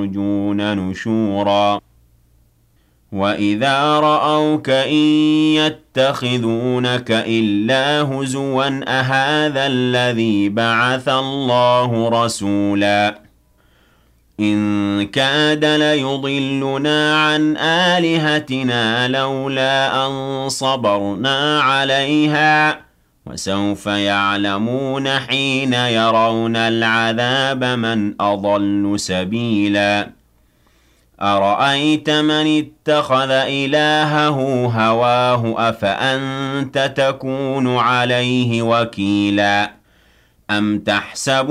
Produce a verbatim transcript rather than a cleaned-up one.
يرجون نشورا وإذا رأوك إن يتخذونك إلا هزوا أهذا الذي بعث الله رسولا إن كاد ليضلنا عن آلهتنا لولا أن صبرنا عليها وسوف يعلمون حين يرون العذاب من أضل سبيلا أرأيت من اتخذ إلهه هواه أفأنت تكون عليه وكيلا أم تحسب